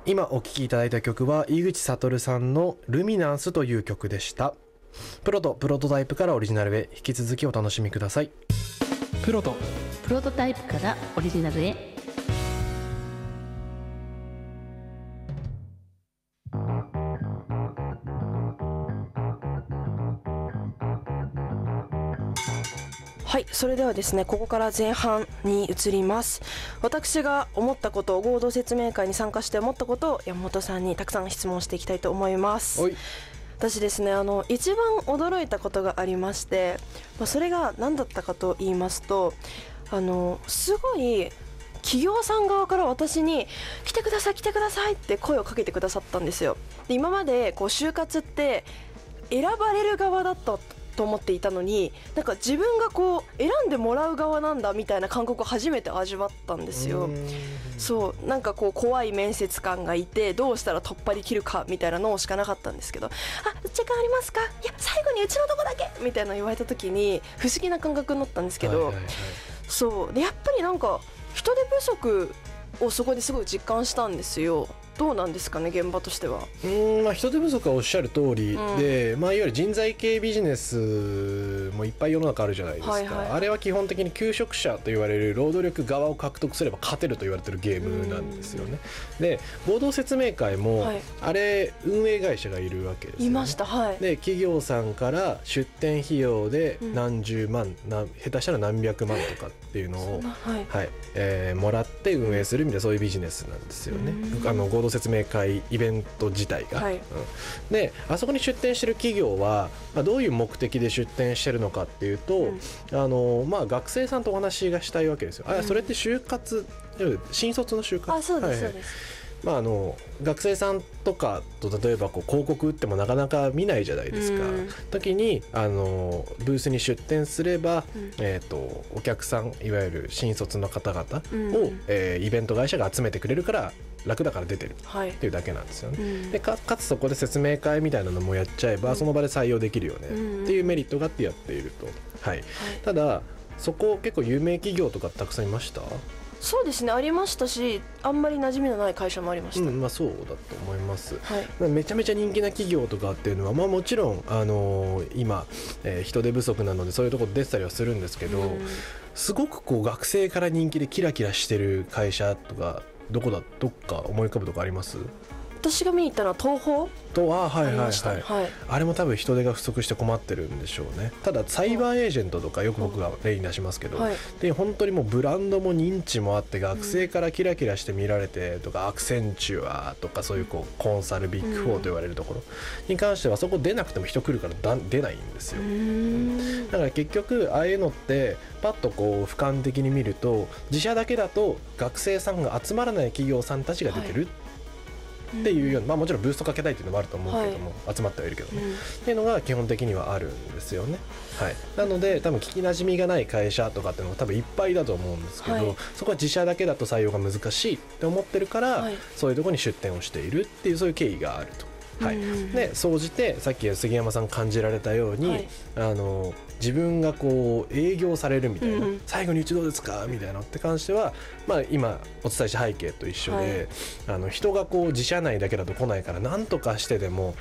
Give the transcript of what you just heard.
今お聴きいただいた曲は井口悟さんのルミナンスという曲でした。プロとプロトタイプからオリジナルへ、引き続きお楽しみください。 プロとプロトタイプからオリジナルへ。 はい、それではですね、ここから前半に移ります。私が思ったことを、合同説明会に参加して思ったことを山本さんにたくさん質問していきたいと思います。私ですね、一番驚いたことがありまして、それが何だったかと言いますと、すごい企業さん側から私に来てください来てくださいって声をかけてくださったんですよ。で、今までこう就活って選ばれる側だったと思っていたのに、なんか自分がこう選んでもらう側なんだみたいな感覚を初めて味わったんですよ。そう、なんかこう怖い面接官がいて、どうしたら突破できるかみたいなのしかなかったんですけど、時間ありますか、いや最後にうちのとこだけみたいなの言われた時に不思議な感覚になったんですけど、そうで、やっぱりなんか人手不足をそこですごい実感したんですよ。どうなんですかね、現場としては。 人手不足はおっしゃる通りで、いわゆる人材系ビジネスもいっぱい世の中あるじゃないですか、あれは基本的に求職者と言われる労働力側を獲得すれば勝てると言われてるゲームなんですよね。で、合同説明会も、あれ運営会社がいるわけですよね。いました。で、企業さんから出店費用で何十万、下手したら何百万とかっていうのをもらって運営するみたいな、そういうビジネスなんですよね。合同説明会イベント自体が、で、あそこに出店してる企業は、どういう目的で出店してるのかっていうと、学生さんとお話がしたいわけですよ。それって就活、新卒の就活。そうです、そうです。学生さんとかと例えばこう広告打ってもなかなか見ないじゃないですか。時にブースに出店すれば、お客さん、いわゆる新卒の方々を、イベント会社が集めてくれるから楽だから出てるっていうだけなんですよね。で、かつそこで説明会みたいなのもやっちゃえば、その場で採用できるよねっていうメリットがあってやっていると。ただそこ結構有名企業とかたくさんいました？ そうですね、ありましたし、あんまり馴染みのない会社もありました。 そうだと思います。めちゃめちゃ人気な企業とかっていうのは、もちろん、今、人手不足なのでそういうところ出てたりはするんですけど、すごくこう学生から人気でキラキラしてる会社とかどっか思い浮かぶとかあります？ 私が見に行ったのは東宝あれも多分人手が不足して困ってるんでしょうね。ただサイバーエージェントとかよく僕が例に出しますけど、で本当にもうブランドも認知もあって学生からキラキラして見られてとか、アクセンチュアとかそういうこうコンサルビッグ4と言われるところに関しては、そこ出なくても人来るから出ないんですよ。だから結局ああいうのってパッとこう俯瞰的に見ると、自社だけだと学生さんが集まらない企業さんたちが出てるっていうような、もちろんブーストかけたいっていうのもあると思うけども、集まってはいるけどね、っていうのが基本的にはあるんですよね。なので多分聞きなじみがない会社とかっていうのも多分いっぱいだと思うんですけど、そこは自社だけだと採用が難しいって思ってるから、そういうところに出店をしているっていう、そういう経緯があると。で、総じてさっき杉山さん感じられたように、自分がこう営業されるみたいな、最後にうちどうですかみたいなのって関しては、今お伝えした背景と一緒で、人がこう自社内だけだと来ないから、なんとかしてでも